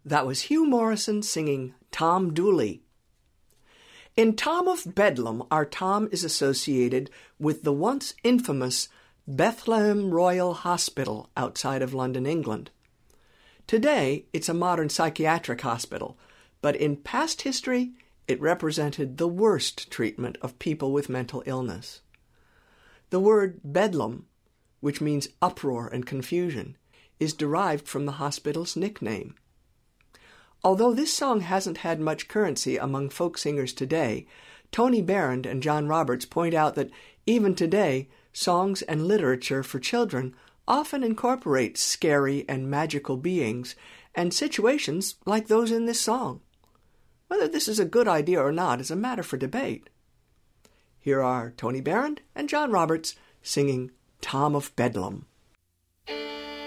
That was Hugh Morrison singing Tom Dooley. In Tom of Bedlam, our Tom is associated with the once infamous Bethlehem Royal Hospital outside of London, England. Today, it's a modern psychiatric hospital, but in past history, it represented the worst treatment of people with mental illness. The word Bedlam, which means uproar and confusion, is derived from the hospital's nickname. Although this song hasn't had much currency among folk singers today, Tony Behrend and John Roberts point out that even today, songs and literature for children often incorporate scary and magical beings and situations like those in this song. Whether this is a good idea or not is a matter for debate. Here are Tony Behrend and John Roberts singing Tom of Bedlam.